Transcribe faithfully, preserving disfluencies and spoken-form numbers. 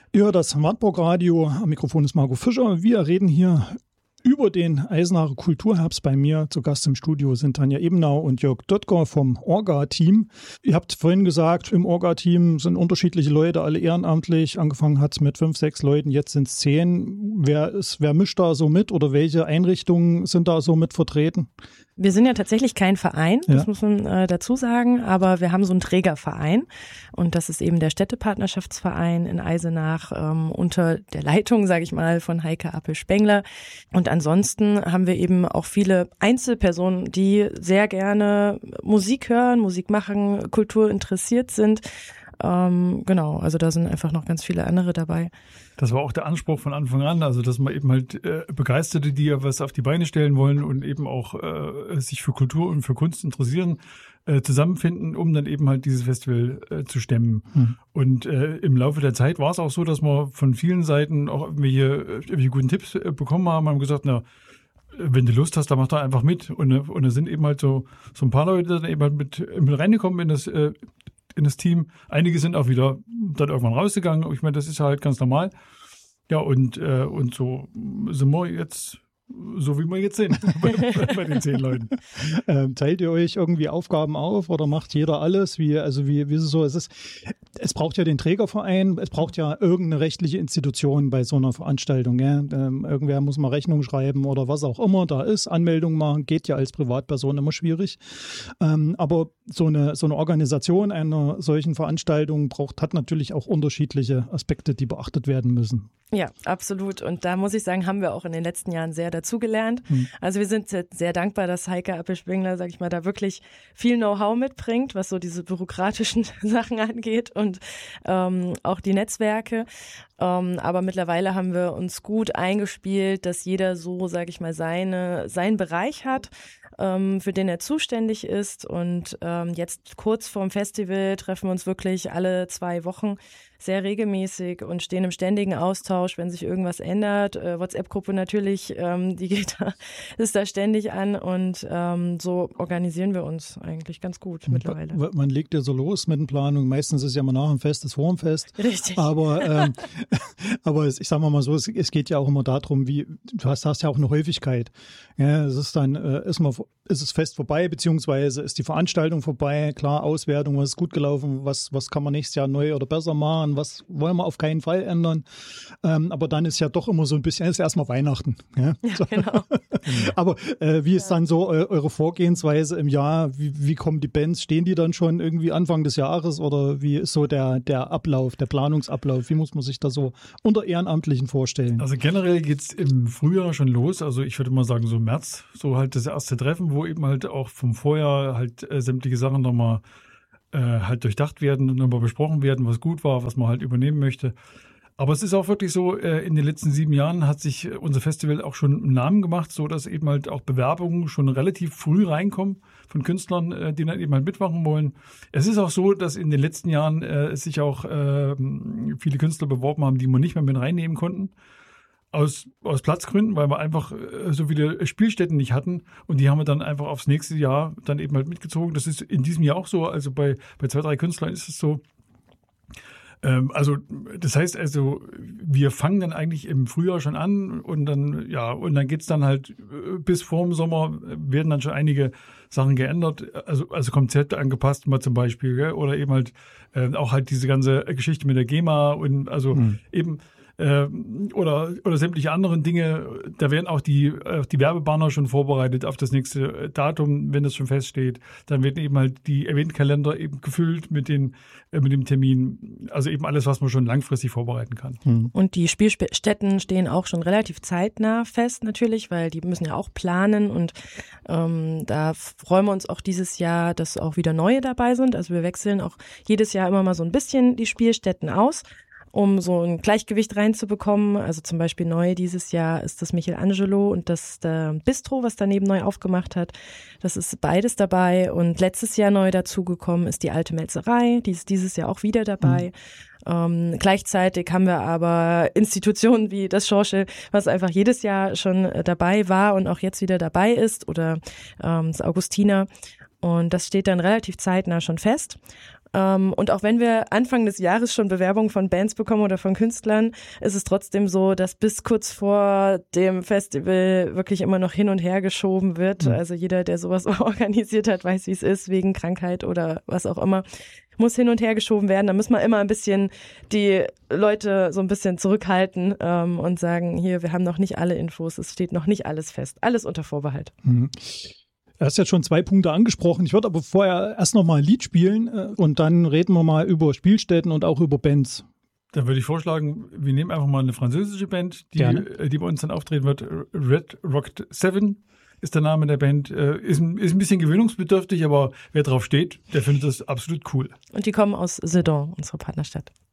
Ja, das Wartburg-Radio, am Mikrofon ist Marco Fischer. Wir reden hier über den Eisenacher Kulturherbst. Bei mir zu Gast im Studio sind Tanja Ebenau und Jörg Döttger vom Orga-Team. Ihr habt vorhin gesagt, im Orga-Team sind unterschiedliche Leute, alle ehrenamtlich. Angefangen hat es mit fünf, sechs Leuten, jetzt sind es zehn. Wer, ist, wer mischt da so mit oder welche Einrichtungen sind da so mit vertreten? Wir sind ja tatsächlich kein Verein, das ja. muss man äh, dazu sagen, aber wir haben so einen Trägerverein und das ist eben der Städtepartnerschaftsverein in Eisenach ähm, unter der Leitung, sage ich mal, von Heike Appel-Spengler. Und ansonsten haben wir eben auch viele Einzelpersonen, die sehr gerne Musik hören, Musik machen, Kultur interessiert sind. Ähm, genau, also da sind einfach noch ganz viele andere dabei. Das war auch der Anspruch von Anfang an, also dass man eben halt äh, Begeisterte, die ja was auf die Beine stellen wollen und eben auch äh, sich für Kultur und für Kunst interessieren, äh, zusammenfinden, um dann eben halt dieses Festival äh, zu stemmen. Hm. Und äh, im Laufe der Zeit war es auch so, dass wir von vielen Seiten auch irgendwelche, irgendwelche guten Tipps äh, bekommen haben, haben gesagt, na, wenn du Lust hast, dann mach doch einfach mit. Und, und da sind eben halt so, so ein paar Leute dann eben halt mit, mit reingekommen in das äh, in das Team. Einige sind auch wieder dann irgendwann rausgegangen. Ich meine, das ist halt ganz normal. Ja, und, äh, und so sind wir jetzt, so wie wir jetzt sind, bei, bei den zehn Leuten. Ähm, teilt ihr euch irgendwie Aufgaben auf oder macht jeder alles? Wie, also wie, wie ist es so? Es ist, es braucht ja den Trägerverein, es braucht ja irgendeine rechtliche Institution bei so einer Veranstaltung. Ja? Ähm, irgendwer muss mal Rechnung schreiben oder was auch immer da ist. Anmeldung machen geht ja als Privatperson immer schwierig. Ähm, aber so eine, so eine Organisation einer solchen Veranstaltung braucht, hat natürlich auch unterschiedliche Aspekte, die beachtet werden müssen. Ja, absolut. Und da muss ich sagen, haben wir auch in den letzten Jahren sehr dazugelernt. Hm. Also wir sind sehr dankbar, dass Heike Appel-Spengler, sag ich mal, da wirklich viel Know-how mitbringt, was so diese bürokratischen Sachen angeht und ähm, auch die Netzwerke. Ähm, aber mittlerweile haben wir uns gut eingespielt, dass jeder so, sag ich mal, seine seinen Bereich hat, ähm, für den er zuständig ist. Und ähm, jetzt kurz vorm Festival treffen wir uns wirklich alle zwei Wochen sehr regelmäßig und stehen im ständigen Austausch, wenn sich irgendwas ändert. Äh, WhatsApp-Gruppe natürlich, ähm, die geht da, ist da ständig an und ähm, so organisieren wir uns eigentlich ganz gut mittlerweile. Man legt ja so los mit den Planungen. Meistens ist ja mal nach dem Fest das vor dem Fest. Richtig. Aber, ähm, aber ich sage mal so, es, es geht ja auch immer darum, wie du hast, hast ja auch eine Häufigkeit. Ja, es ist dann, äh, ist, mal, ist es Fest vorbei, beziehungsweise ist die Veranstaltung vorbei. Klar, Auswertung, was ist gut gelaufen, was, was kann man nächstes Jahr neu oder besser machen, was wollen wir auf keinen Fall ändern. Ähm, aber dann ist ja doch immer so ein bisschen, ist erstmal Weihnachten. Ja, ja so. Genau. Aber äh, wie ist ja. dann so eu- eure Vorgehensweise im Jahr? Wie, wie kommen die Bands? Stehen die dann schon irgendwie Anfang des Jahres oder wie ist so der, der Ablauf, der Planungsablauf? Wie muss man sich da so unter Ehrenamtlichen vorstellen? Also generell geht's im Frühjahr schon los. Also ich würde mal sagen so im März, so halt das erste Treffen, wo eben halt auch vom Vorjahr halt äh, sämtliche Sachen nochmal äh, halt durchdacht werden und nochmal besprochen werden, was gut war, was man halt übernehmen möchte. Aber es ist auch wirklich so, äh, in den letzten sieben Jahren hat sich unser Festival auch schon einen Namen gemacht, so dass eben halt auch Bewerbungen schon relativ früh reinkommen von Künstlern, äh, die dann eben halt mitmachen wollen. Es ist auch so, dass in den letzten Jahren äh, es sich auch äh, viele Künstler beworben haben, die wir nicht mehr mit reinnehmen konnten. Aus, aus Platzgründen, weil wir einfach äh, so viele Spielstätten nicht hatten und die haben wir dann einfach aufs nächste Jahr dann eben halt mitgezogen. Das ist in diesem Jahr auch so, also bei, bei zwei, drei Künstlern ist es so. Ähm, also das heißt also, wir fangen dann eigentlich im Frühjahr schon an und dann, ja, und dann geht's dann halt bis vor dem Sommer werden dann schon einige Sachen geändert, also, also Konzepte angepasst mal zum Beispiel, gell? Oder eben halt äh, auch halt diese ganze Geschichte mit der GEMA und also hm. eben oder oder sämtliche anderen Dinge, da werden auch die auch die Werbebanner schon vorbereitet auf das nächste Datum, wenn das schon feststeht. Dann werden eben halt die Eventkalender eben gefüllt mit den mit dem Termin, also eben alles, was man schon langfristig vorbereiten kann. Und die Spielstätten stehen auch schon relativ zeitnah fest natürlich, weil die müssen ja auch planen und ähm, da freuen wir uns auch dieses Jahr, dass auch wieder neue dabei sind. Also wir wechseln auch jedes Jahr immer mal so ein bisschen die Spielstätten aus, um so ein Gleichgewicht reinzubekommen. Also zum Beispiel neu dieses Jahr ist das Michelangelo und das der Bistro, was daneben neu aufgemacht hat. Das ist beides dabei. Und letztes Jahr neu dazugekommen ist die Alte Melzerei. Die ist dieses Jahr auch wieder dabei. Mhm. Ähm, gleichzeitig haben wir aber Institutionen wie das Schorschel, was einfach jedes Jahr schon dabei war und auch jetzt wieder dabei ist, oder ähm, das Augustiner. Und das steht dann relativ zeitnah schon fest. Um, und auch wenn wir Anfang des Jahres schon Bewerbungen von Bands bekommen oder von Künstlern, ist es trotzdem so, dass bis kurz vor dem Festival wirklich immer noch hin und her geschoben wird. Mhm. Also jeder, der sowas organisiert hat, weiß, wie es ist, wegen Krankheit oder was auch immer, muss hin und her geschoben werden. Da muss man immer ein bisschen die Leute so ein bisschen zurückhalten um, und sagen, hier, wir haben noch nicht alle Infos, es steht noch nicht alles fest. Alles unter Vorbehalt. Mhm. Du hast jetzt schon zwei Punkte angesprochen. Ich würde aber vorher erst noch mal ein Lied spielen äh, und dann reden wir mal über Spielstätten und auch über Bands. Dann würde ich vorschlagen, wir nehmen einfach mal eine französische Band, die, die bei uns dann auftreten wird. Red Rocked Seven ist der Name der Band. Ist, ist ein bisschen gewöhnungsbedürftig, aber wer drauf steht, der findet das absolut cool. Und die kommen aus Sedan, unsere Partnerstadt.